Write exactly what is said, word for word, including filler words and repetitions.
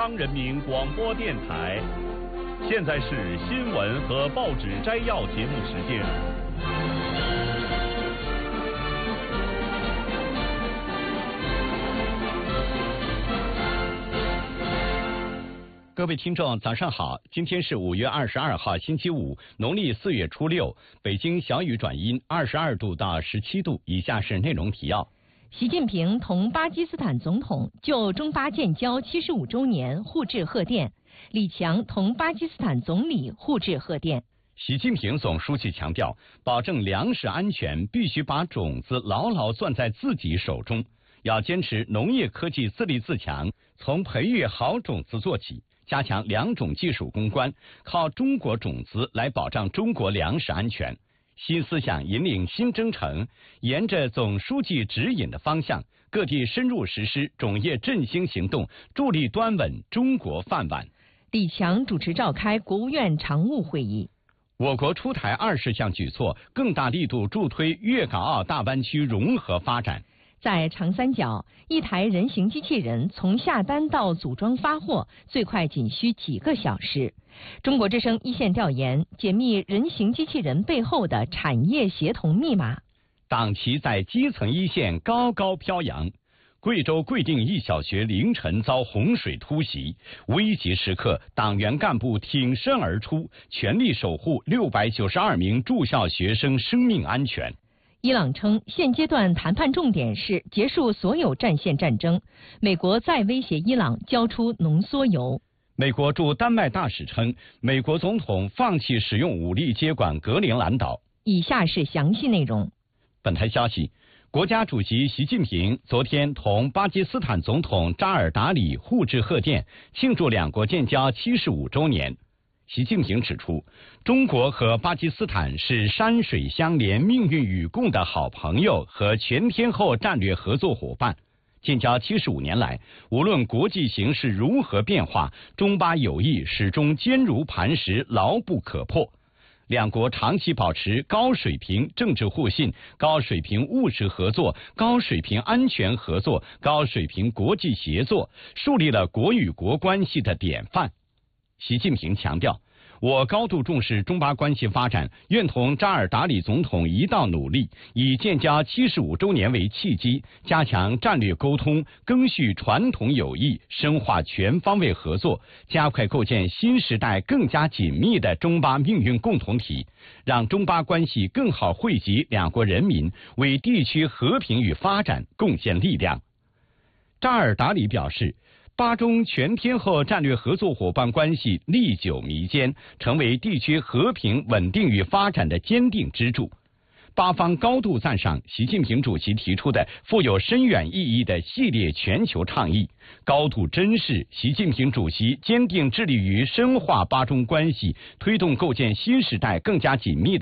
央人民广播电台，现在是新闻和报纸摘要节目时间。各位听众，早上好！今天是五月二十二号，星期五，农历四月初六。北京小雨转阴，二十二度到十七度。以下是内容提要。 习近平同巴基斯坦总统就中巴建交七十五周年互致贺电，李强同巴基斯坦总理互致贺电。 习近平总书记强调，保证粮食安全必须把种子牢牢攥在自己手中，要坚持农业科技自立自强，从培育好种子做起，加强良种技术攻关，靠中国种子来保障中国粮食安全。新思想引领新征程，沿着总书记指引的方向，各地深入实施种业振兴行动，助力端稳中国饭碗。 李强主持召开国务院常务会议。 我国出台二十项举措，更大力度助推粤港澳大湾区融合发展。 在长三角，一台人形机器人从下单到组装发货，最快仅需几个小时。中国之声一线调研，解密人形机器人背后的产业协同密码。 党旗在基层一线高高飘扬。贵州贵定一小学凌晨遭洪水突袭，危急时刻，党员干部挺身而出，全力守护六百九十二名住校学生生命安全。 伊朗称，现阶段谈判重点是结束所有战线战争。美国再威胁伊朗交出浓缩铀。 美国驻丹麦大使称，美国总统放弃使用武力接管格陵兰岛。 以下是详细内容。 本台消息，国家主席习近平昨天同巴基斯坦总统扎尔达里互致贺电，庆祝两国建交七十五周年。习近平指出，中国和巴基斯坦是山水相连、命运与共的好朋友和全天候战略合作伙伴。建交七十五年来，无论国际形势如何变化，中巴友谊始终坚如磐石、牢不可破。两国长期保持高水平政治互信、高水平务实合作、高水平安全合作、高水平国际协作，树立了国与国关系的典范。习近平强调，我高度重视中巴关系发展，愿同扎尔达里总统一道努力，以建交七十五周年为契机，加强战略沟通，赓续传统友谊，深化全方位合作，加快构建新时代更加紧密的中巴命运共同体，让中巴关系更好惠及两国人民，为地区和平与发展贡献力量。扎尔达里表示，巴中全天候战略合作伙伴关系历久弥坚，成为地区和平稳定与发展的坚定支柱。巴方高度赞赏习近平主席提出的富有深远意义的系列全球倡议，高度珍视习近平主席坚定致力于深化巴中关系，推动构建新时代更加紧密的